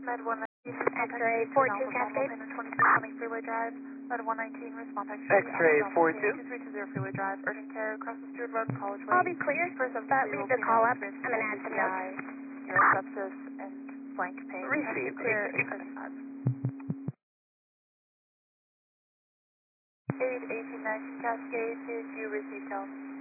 Med 119, X-ray 42 Cascade. 2620 Freeway Drive. Med 119, response X-ray 42. 2320 Freeway Drive. Urgent care across the Stewart Road, College Way. I'll be clear, but leave the call up. I'm going to add some notes. Neurosepsis and blank pain. Received. Clear 835. 81819 Cascade, did you receive tone?